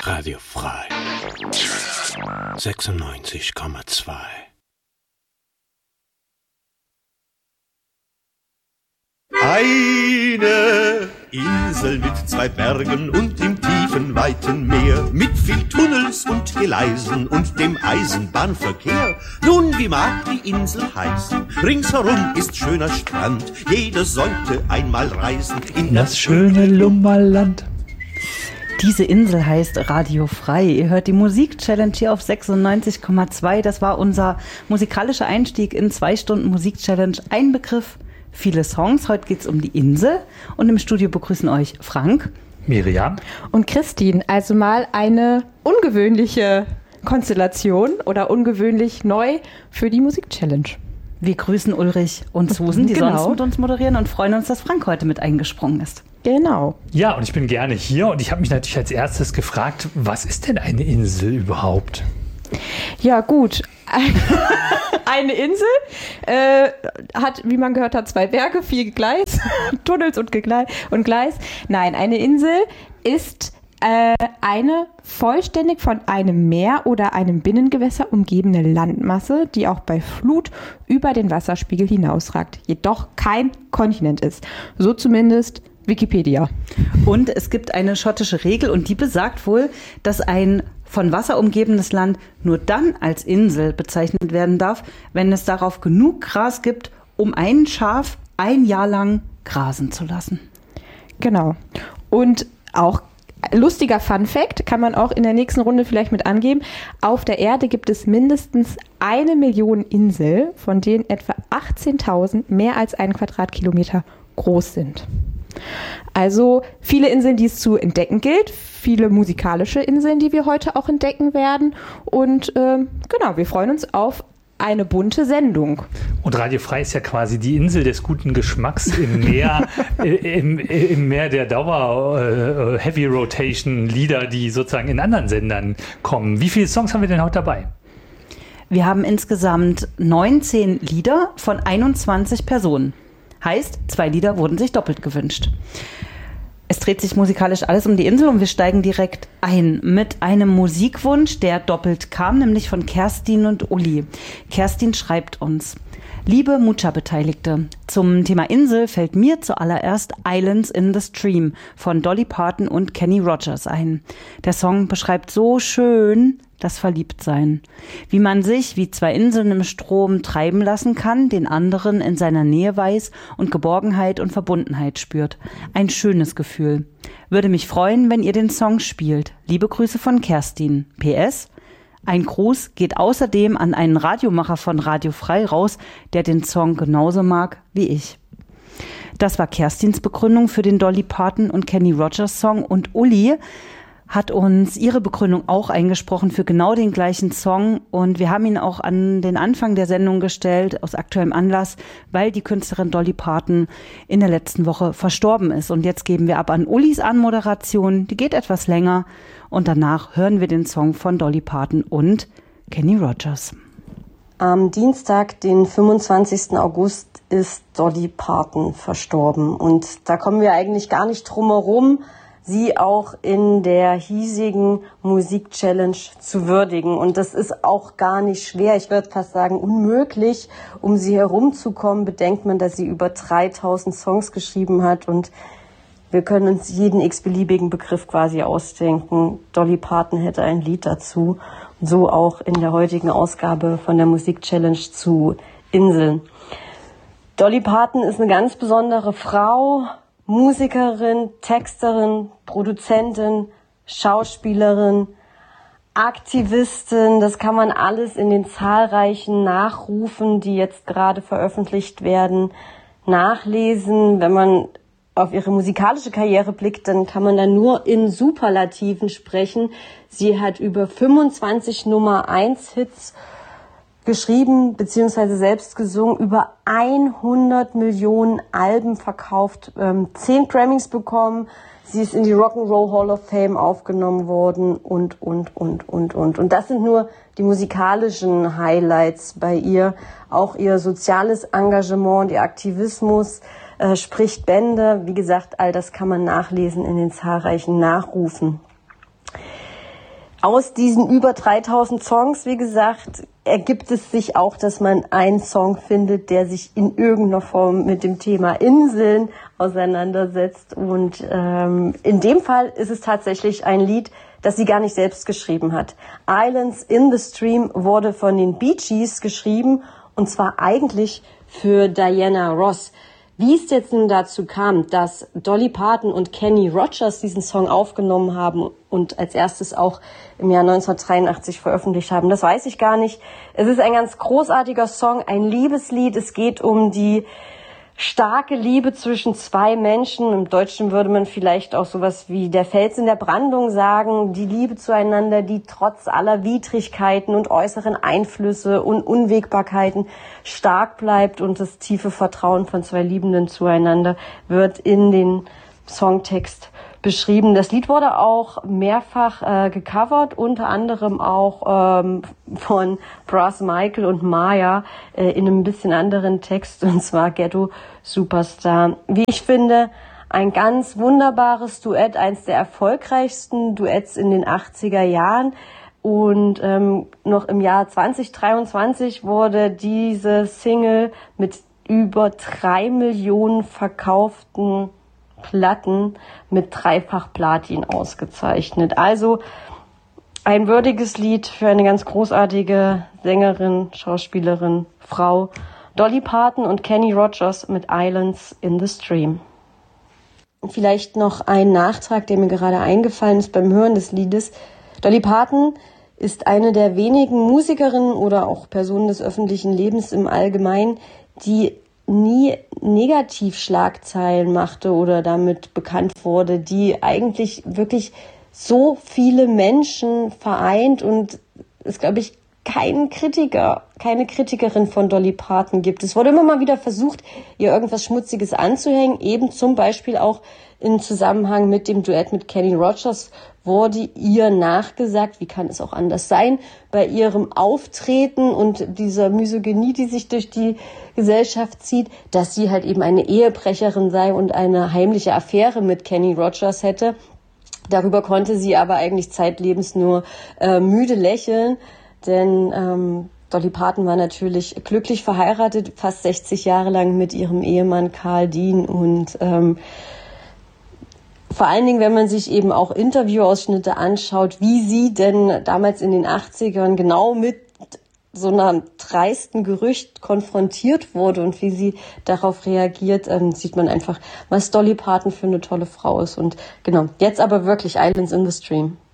Radio Frei 96,2. Eine Insel mit 2 Bergen und im tiefen, weiten Meer, mit viel Tunnels und Gleisen und dem Eisenbahnverkehr. Nun, wie mag die Insel heißen? Ringsherum ist schöner Strand. Jeder sollte einmal reisen in das schöne Lummerland. Diese Insel heißt Radio Frei. Ihr hört die Musik-Challenge hier auf 96,2. Das war unser musikalischer Einstieg in 2 Stunden Musik-Challenge. Ein Begriff, viele Songs. Heute geht's um die Insel. Und im Studio begrüßen euch Frank, Miriam und Christine. Also mal eine ungewöhnliche Konstellation oder ungewöhnlich neu für die Musik-Challenge. Wir grüßen Ulrich und Susan, die sonst mit uns moderieren, und freuen uns, dass Frank heute mit eingesprungen ist. Genau. Ja, und ich bin gerne hier und ich habe mich natürlich als erstes gefragt, was ist denn eine Insel überhaupt? Ja, gut. Eine Insel hat, wie man gehört hat, 2 Berge, 4 Gleis, Tunnels und Gleis. Nein, eine Insel ist eine vollständig von einem Meer oder einem Binnengewässer umgebene Landmasse, die auch bei Flut über den Wasserspiegel hinausragt, jedoch kein Kontinent ist. So zumindest Wikipedia. Und es gibt eine schottische Regel und die besagt wohl, dass ein von Wasser umgebenes Land nur dann als Insel bezeichnet werden darf, wenn es darauf genug Gras gibt, um ein Schaf 1 Jahr lang grasen zu lassen. Genau. Und auch lustiger Fun-Fact, kann man auch in der nächsten Runde vielleicht mit angeben. Auf der Erde gibt es mindestens 1 Million Inseln, von denen etwa 18.000 mehr als 1 Quadratkilometer groß sind. Also viele Inseln, die es zu entdecken gilt, viele musikalische Inseln, die wir heute auch entdecken werden. Und genau, wir freuen uns auf eine bunte Sendung. Und Radio Frei ist ja quasi die Insel des guten Geschmacks im Meer, im Meer der Dauer Heavy Rotation Lieder, die sozusagen in anderen Sendern kommen. Wie viele Songs haben wir denn heute dabei? Wir haben insgesamt 19 Lieder von 21 Personen. Heißt, 2 Lieder wurden sich doppelt gewünscht. Es dreht sich musikalisch alles um die Insel und wir steigen direkt ein mit einem Musikwunsch, der doppelt kam, nämlich von Kerstin und Uli. Kerstin schreibt uns: Liebe Mucha-Beteiligte, zum Thema Insel fällt mir zuallererst Islands in the Stream von Dolly Parton und Kenny Rogers ein. Der Song beschreibt so schön das Verliebtsein. Wie man sich wie 2 Inseln im Strom treiben lassen kann, den anderen in seiner Nähe weiß und Geborgenheit und Verbundenheit spürt. Ein schönes Gefühl. Würde mich freuen, wenn ihr den Song spielt. Liebe Grüße von Kerstin. PS: Ein Gruß geht außerdem an einen Radiomacher von Radio Frei raus, der den Song genauso mag wie ich. Das war Kerstins Begründung für den Dolly Parton und Kenny Rogers Song, und Uli hat uns ihre Begründung auch eingesprochen für genau den gleichen Song, und wir haben ihn auch an den Anfang der Sendung gestellt, aus aktuellem Anlass, weil die Künstlerin Dolly Parton in der letzten Woche verstorben ist. Und jetzt geben wir ab an Ulis Anmoderation, die geht etwas länger, und danach hören wir den Song von Dolly Parton und Kenny Rogers. Am Dienstag, den 25. August, ist Dolly Parton verstorben, und da kommen wir eigentlich gar nicht drum herum, sie auch in der hiesigen Musik-Challenge zu würdigen. Und das ist auch gar nicht schwer, ich würde fast sagen unmöglich, um sie herumzukommen. Bedenkt man, dass sie über 3000 Songs geschrieben hat, und wir können uns jeden x-beliebigen Begriff quasi ausdenken. Dolly Parton hätte ein Lied dazu. Und so auch in der heutigen Ausgabe von der Musik-Challenge zu Inseln. Dolly Parton ist eine ganz besondere Frau, Musikerin, Texterin, Produzentin, Schauspielerin, Aktivistin. Das kann man alles in den zahlreichen Nachrufen, die jetzt gerade veröffentlicht werden, nachlesen. Wenn man auf ihre musikalische Karriere blickt, dann kann man da nur in Superlativen sprechen. Sie hat über 25 Nummer-1-Hits geschrieben bzw. selbst gesungen, über 100 Millionen Alben verkauft, 10 Grammys bekommen, sie ist in die Rock'n'Roll Hall of Fame aufgenommen worden und. Und das sind nur die musikalischen Highlights bei ihr. Auch ihr soziales Engagement, ihr Aktivismus spricht Bände. Wie gesagt, all das kann man nachlesen in den zahlreichen Nachrufen. aus diesen über 3000 Songs, wie gesagt, ergibt es sich auch, dass man einen Song findet, der sich in irgendeiner Form mit dem Thema Inseln auseinandersetzt. Und in dem Fall ist es tatsächlich ein Lied, das sie gar nicht selbst geschrieben hat. Islands in the Stream wurde von den Bee Gees geschrieben, und zwar eigentlich für Diana Ross. Wie es jetzt nun dazu kam, dass Dolly Parton und Kenny Rogers diesen Song aufgenommen haben und als erstes auch im Jahr 1983 veröffentlicht haben, das weiß ich gar nicht. Es ist ein ganz großartiger Song, ein Liebeslied. Es geht um die starke Liebe zwischen zwei Menschen. Im Deutschen würde man vielleicht auch sowas wie der Fels in der Brandung sagen. Die Liebe zueinander, die trotz aller Widrigkeiten und äußeren Einflüsse und Unwägbarkeiten stark bleibt, und das tiefe Vertrauen von zwei Liebenden zueinander wird in den Songtext beschrieben. Das Lied wurde auch mehrfach gecovert, unter anderem auch von Brass Michael und Maya in einem bisschen anderen Text, und zwar Ghetto Superstar. Wie ich finde, ein ganz wunderbares Duett, eins der erfolgreichsten Duetts in den 80er Jahren. Und noch im Jahr 2023 wurde diese Single mit über 3 Millionen verkauften Platten mit dreifach Platin ausgezeichnet. Also ein würdiges Lied für eine ganz großartige Sängerin, Schauspielerin, Frau, Dolly Parton und Kenny Rogers mit Islands in the Stream. Vielleicht noch ein Nachtrag, der mir gerade eingefallen ist beim Hören des Liedes. Dolly Parton ist eine der wenigen Musikerinnen oder auch Personen des öffentlichen Lebens im Allgemeinen, die nie Negativschlagzeilen machte oder damit bekannt wurde, die eigentlich wirklich so viele Menschen vereint und es, glaube ich, keinen Kritiker, keine Kritikerin von Dolly Parton gibt. Es wurde immer mal wieder versucht, ihr irgendwas Schmutziges anzuhängen, eben zum Beispiel auch im Zusammenhang mit dem Duett mit Kenny Rogers wurde ihr nachgesagt, wie kann es auch anders sein, bei ihrem Auftreten und dieser Misogynie, die sich durch die Gesellschaft zieht, dass sie halt eben eine Ehebrecherin sei und eine heimliche Affäre mit Kenny Rogers hätte. Darüber konnte sie aber eigentlich zeitlebens nur müde lächeln, denn Dolly Parton war natürlich glücklich verheiratet, fast 60 Jahre lang mit ihrem Ehemann Carl Dean, und vor allen Dingen, wenn man sich eben auch Interviewausschnitte anschaut, wie sie denn damals in den 80ern genau mit so einem dreisten Gerücht konfrontiert wurde und wie sie darauf reagiert, sieht man einfach, was Dolly Parton für eine tolle Frau ist. Und genau, jetzt aber wirklich Islands in the Stream.